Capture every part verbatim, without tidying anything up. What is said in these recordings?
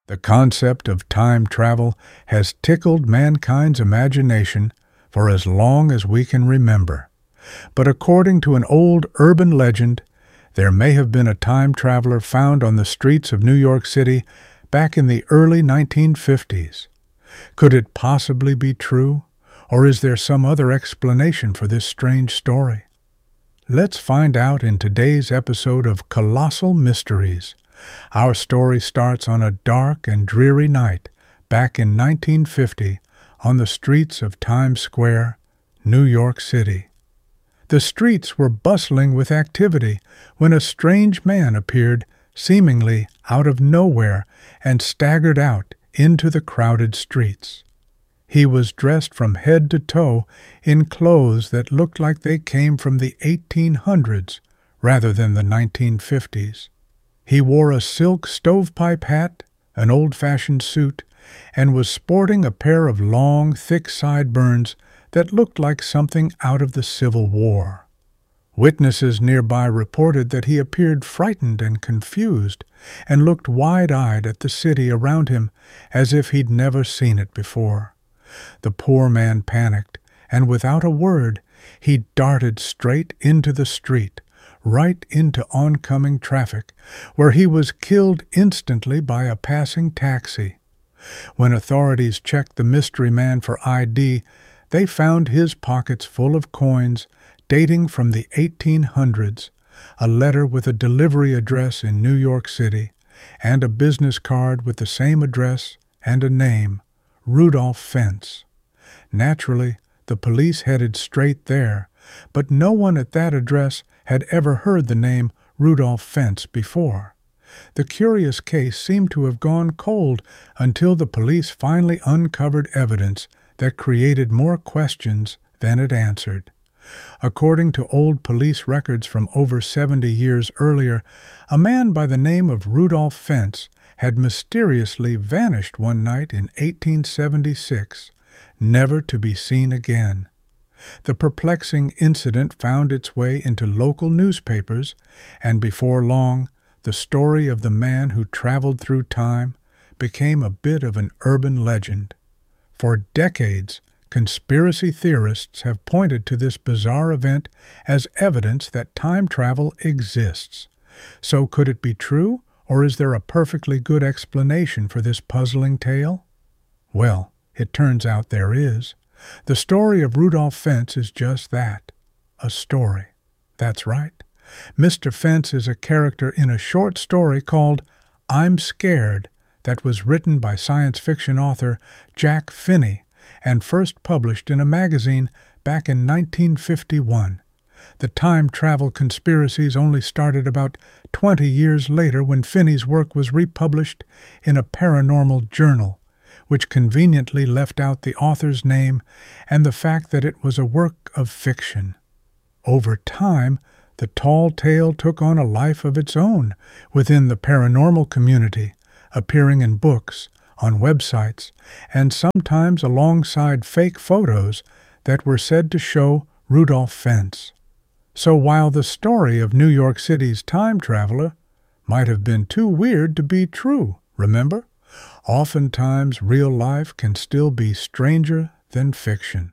The concept of time travel has tickled mankind's imagination for as long as we can remember. But according to an old urban legend, there may have been a time traveler found on the streets of New York City back in the early nineteen fifties. Could it possibly be true, or is there some other explanation for this strange story? Let's find out in today's episode of Colossal Mysteries. Our story starts on a dark and dreary night back in nineteen fifty on the streets of Times Square, New York City. The streets were bustling with activity when a strange man appeared seemingly out of nowhere and staggered out into the crowded streets. He was dressed from head to toe in clothes that looked like they came from the eighteen hundreds rather than the nineteen fifties. He wore a silk stovepipe hat, an old-fashioned suit, and was sporting a pair of long, thick sideburns that looked like something out of the Civil War. Witnesses nearby reported that he appeared frightened and confused and looked wide-eyed at the city around him as if he'd never seen it before. The poor man panicked, and without a word, he darted straight into the street, right into oncoming traffic, where he was killed instantly by a passing taxi. When authorities checked the mystery man for I D, they found his pockets full of coins dating from the eighteen hundreds, a letter with a delivery address in New York City, and a business card with the same address and a name, Rudolph Fentz. Naturally, the police headed straight there, but no one at that address had ever heard the name Rudolph Fentz before. The curious case seemed to have gone cold until the police finally uncovered evidence that created more questions than it answered. According to old police records from over seventy years earlier, a man by the name of Rudolph Fentz had mysteriously vanished one night in eighteen seventy-six, never to be seen again. The perplexing incident found its way into local newspapers, and before long, the story of the man who traveled through time became a bit of an urban legend. For decades, conspiracy theorists have pointed to this bizarre event as evidence that time travel exists. So could it be true, or is there a perfectly good explanation for this puzzling tale? Well, it turns out there is. The story of Rudolph Fentz is just that, a story. That's right. Mister Fentz is a character in a short story called I'm Scared that was written by science fiction author Jack Finney and first published in a magazine back in nineteen fifty-one. The time travel conspiracies only started about twenty years later when Finney's work was republished in a paranormal journal, which conveniently left out the author's name and the fact that it was a work of fiction. Over time, the tall tale took on a life of its own within the paranormal community, appearing in books, on websites, and sometimes alongside fake photos that were said to show Rudolph Fentz. So while the story of New York City's time traveler might have been too weird to be true, remember? Oftentimes real life can still be stranger than fiction.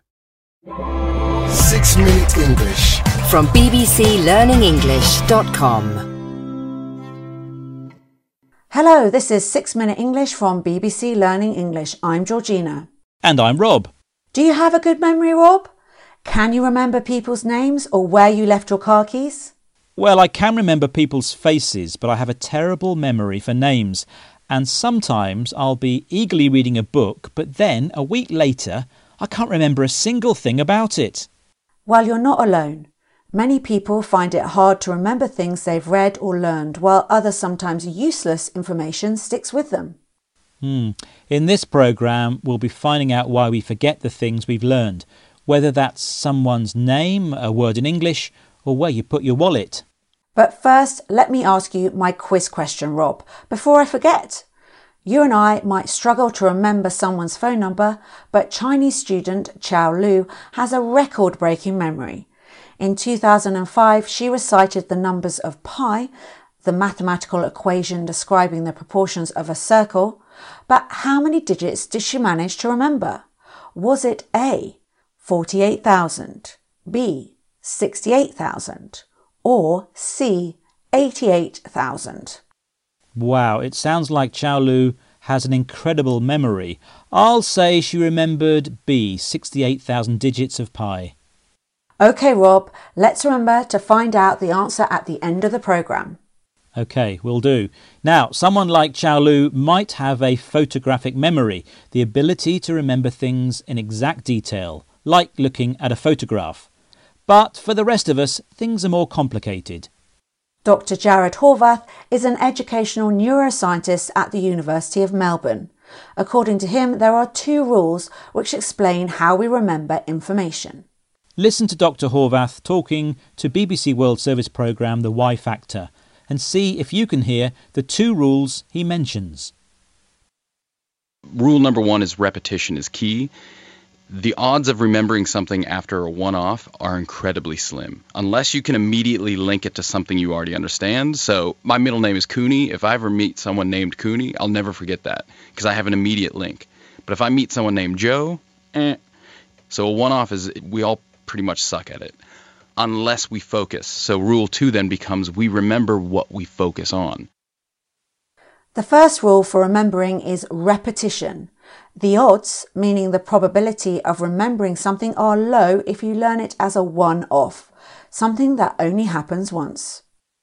Six Minute English from b b c learning english dot com. Hello, this is Six Minute English from B B C Learning English. I'm Georgina. And I'm Rob. Do you have a good memory, Rob? Can you remember people's names or where you left your car keys? Well, I can remember people's faces, but I have a terrible memory for names. And sometimes I'll be eagerly reading a book, but then, a week later, I can't remember a single thing about it. Well, you're not alone. Many people find it hard to remember things they've read or learned, while other sometimes useless information sticks with them. Hmm. In this programme, we'll be finding out why we forget the things we've learned, whether that's someone's name, a word in English, or where you put your wallet. But first, let me ask you my quiz question, Rob, before I forget. You and I might struggle to remember someone's phone number, but Chinese student Chao Lu has a record-breaking memory. In two thousand five, she recited the numbers of pi, the mathematical equation describing the proportions of a circle, but how many digits did she manage to remember? Was it A, forty-eight thousand, B, sixty-eight thousand, or C, eighty-eight thousand? Wow, it sounds like Qiao Lu has an incredible memory. I'll say she remembered B, sixty-eight thousand digits of pi. OK, Rob, let's remember to find out the answer at the end of the programme. OK, will do. Now, someone like Qiao Lu might have a photographic memory, the ability to remember things in exact detail, like looking at a photograph. But for the rest of us, things are more complicated. Doctor Jared Horvath is an educational neuroscientist at the University of Melbourne. According to him, there are two rules which explain how we remember information. Listen to Doctor Horvath talking to B B C World Service programme The Y Factor and see if you can hear the two rules he mentions. Rule number one is repetition is key. The odds of remembering something after a one-off are incredibly slim, unless you can immediately link it to something you already understand. So my middle name is Cooney. If I ever meet someone named Cooney, I'll never forget that because I have an immediate link. But if I meet someone named Joe, eh. So a one-off is, we all pretty much suck at it, unless we focus. So rule two then becomes we remember what we focus on. The first rule for remembering is repetition. The odds, meaning the probability of remembering something, are low if you learn it as a one-off, something that only happens once.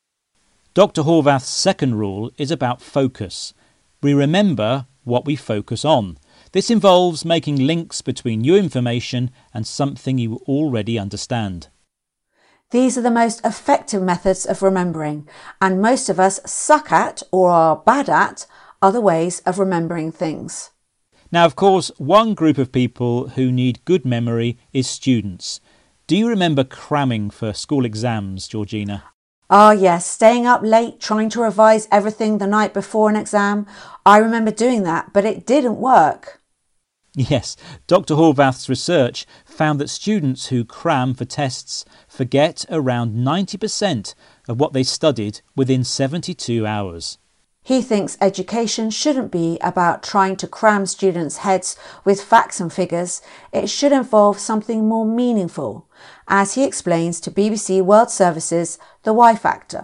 Doctor Horvath's second rule is about focus. We remember what we focus on. This involves making links between new information and something you already understand. These are the most effective methods of remembering, and most of us suck at or are bad at other ways of remembering things. Now, of course, one group of people who need good memory is students. Do you remember cramming for school exams, Georgina? Ah, yes, staying up late trying to revise everything the night before an exam. I remember doing that, but it didn't work. Yes, Doctor Horvath's research found that students who cram for tests forget around ninety percent of what they studied within seventy-two hours. He thinks education shouldn't be about trying to cram students' heads with facts and figures. It should involve something more meaningful, as he explains to B B C World Service's The Y Factor.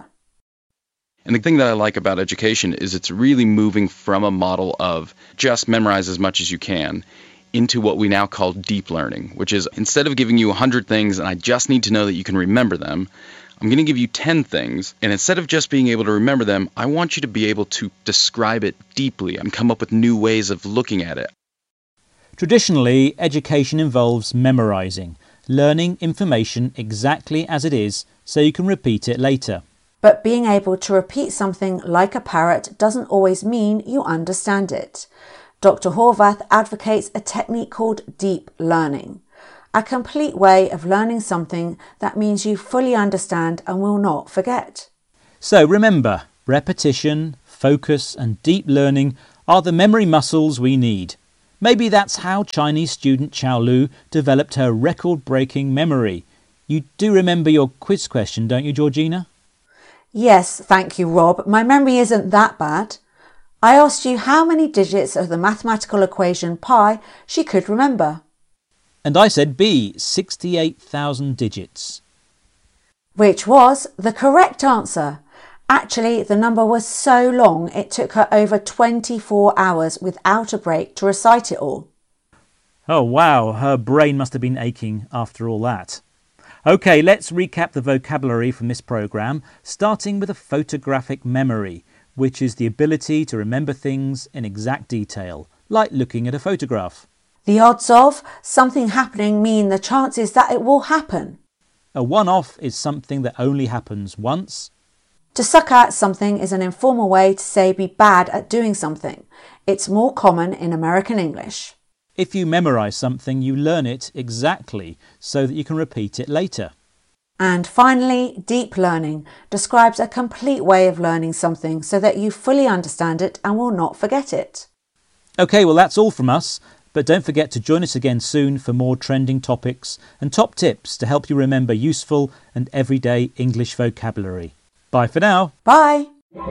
And the thing that I like about education is it's really moving from a model of just memorize as much as you can into what we now call deep learning, which is instead of giving you one hundred things and I just need to know that you can remember them, I'm going to give you ten things, and instead of just being able to remember them, I want you to be able to describe it deeply and come up with new ways of looking at it. Traditionally, education involves memorising, learning information exactly as it is so you can repeat it later. But being able to repeat something like a parrot doesn't always mean you understand it. Doctor Horvath advocates a technique called deep learning, a complete way of learning something that means you fully understand and will not forget. So remember, repetition, focus and deep learning are the memory muscles we need. Maybe that's how Chinese student Qiao Lu developed her record-breaking memory. You do remember your quiz question, don't you, Georgina? Yes, thank you, Rob. My memory isn't that bad. I asked you how many digits of the mathematical equation pi she could remember. And I said B, sixty-eight thousand digits. Which was the correct answer. Actually, the number was so long it took her over twenty-four hours without a break to recite it all. Oh wow, her brain must have been aching after all that. OK, let's recap the vocabulary from this programme, starting with a photographic memory, which is the ability to remember things in exact detail, like looking at a photograph. The odds of something happening mean the chances that it will happen. A one-off is something that only happens once. To suck at something is an informal way to say be bad at doing something. It's more common in American English. If you memorise something, you learn it exactly so that you can repeat it later. And finally, deep learning describes a complete way of learning something so that you fully understand it and will not forget it. OK, well that's all from us. But don't forget to join us again soon for more trending topics and top tips to help you remember useful and everyday English vocabulary. Bye for now. Bye.